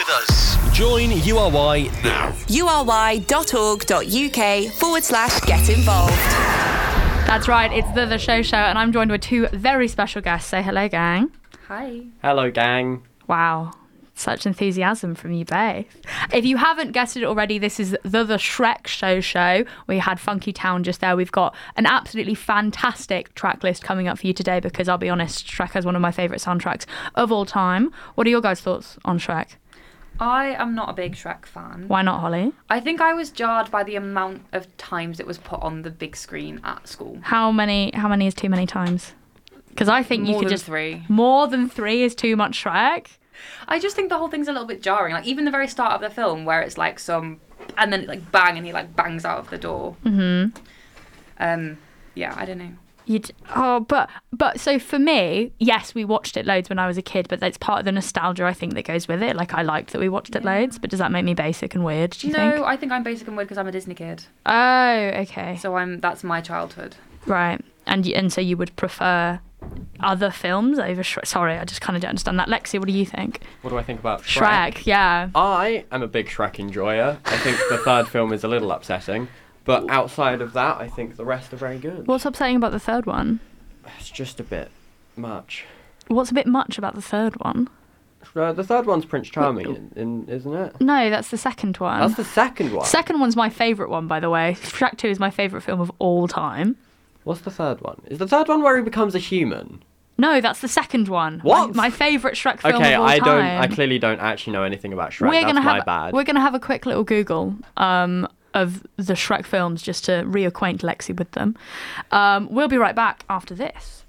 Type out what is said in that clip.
with us. Join URY now. ury.org.uk/get involved. That's right, it's The Show Show, and I'm joined with two very special guests. Say hello, gang. Hi. Hello, gang. Wow, such enthusiasm from you both. If you haven't guessed it already, this is the Shrek Show. We had Funky Town just there. We've got an absolutely fantastic track list coming up for you today because I'll be honest, Shrek is one of my favourite soundtracks of all time. What are your guys' thoughts on Shrek? I am not a big Shrek fan. Why not, Holly? I think I was jarred by the amount of times it was put on the big screen at school. How many is too many times? Because I think you could just... three. More than three is too much Shrek? I just think the whole thing's a little bit jarring. Like, even the very start of the film where it's like some... And then, like, bang, and he, like, bangs out of the door. Mm-hmm. Yeah, I don't know. But so for me, yes, we watched it loads when I was a kid, but that's part of the nostalgia I think that goes with it. Like, I liked that we watched it loads, but does that make me basic and weird, do you think? No, I think I'm basic and weird because I'm a Disney kid. Oh, okay. So that's my childhood. Right. And so you would prefer other films over Shrek? Sorry, I just kind of don't understand that. Lexi, what do you think? What do I think about Shrek? Yeah. I am a big Shrek enjoyer. I think the third film is a little upsetting. But outside of that, I think the rest are very good. What's upsetting about the third one? It's just a bit much. What's a bit much about the third one? The third one's Prince Charming, isn't it? No, that's the second one. That's the second one? Second one's my favourite one, by the way. Shrek 2 is my favourite film of all time. What's the third one? Is the third one where he becomes a human? No, that's the second one. What? My favourite Shrek film okay, of all time. I clearly don't actually know anything about Shrek. That's my bad. We're going to have a quick little Google of the Shrek films just to reacquaint Lexi with them. We'll be right back after this.